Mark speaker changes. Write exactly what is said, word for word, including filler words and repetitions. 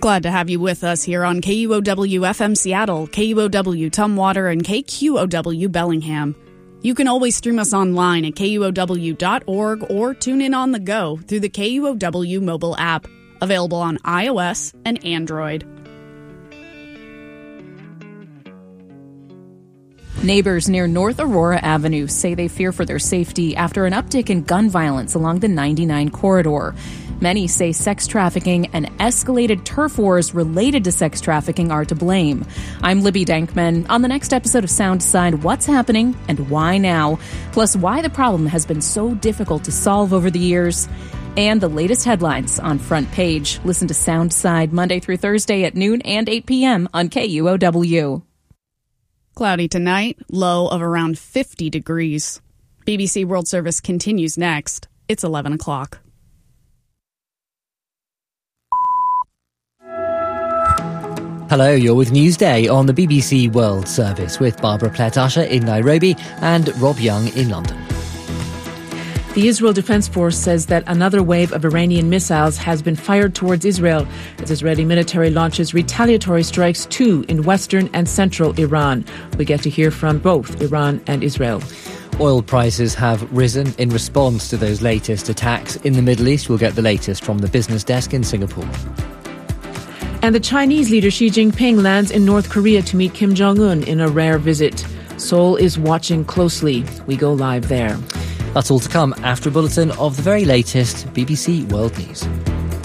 Speaker 1: Glad to have you with us here on K U O W F M Seattle, K U O W Tumwater, and K Q O W Bellingham. You can always stream us online at K U O W dot org or tune in on the go through the K U O W mobile app, available on iOS and Android.
Speaker 2: Neighbors near North Aurora Avenue say they fear for their safety after an uptick in gun violence along the ninety-nine corridor. Many say sex trafficking and escalated turf wars related to sex trafficking are to blame. I'm Libby Dankman. On the next episode of Soundside, what's happening and why now? Plus, why the problem has been so difficult to solve over the years. And the latest headlines on Front Page. Listen to Soundside Monday through Thursday at noon and eight p.m. on K U O W.
Speaker 1: Cloudy tonight, low of around fifty degrees. B B C World Service continues next. It's eleven o'clock.
Speaker 3: Hello, you're with Newsday on the B B C World Service with Barbara Plett-Usher in Nairobi and Rob Young in London.
Speaker 4: The Israel Defense Force says that another wave of Iranian missiles has been fired towards Israel as Israeli military launches retaliatory strikes too in western and central Iran. We get to hear from both Iran and Israel.
Speaker 3: Oil prices have risen in response to those latest attacks in the Middle East. We'll get the latest from the business desk in Singapore.
Speaker 4: And the Chinese leader Xi Jinping lands in North Korea to meet Kim Jong-un in a rare visit. Seoul is watching closely. We go live there.
Speaker 3: That's all to come after a bulletin of the very latest B B C World News.